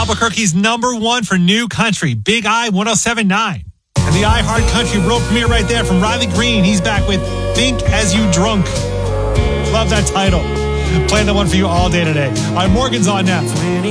Albuquerque's #1 for new country, Big I 107.9. And the iHeart Country world premiere right there from Riley Green. He's back with Think As You Drunk. Love that title. Playing the one for you all day today. All right, Morgan's on now.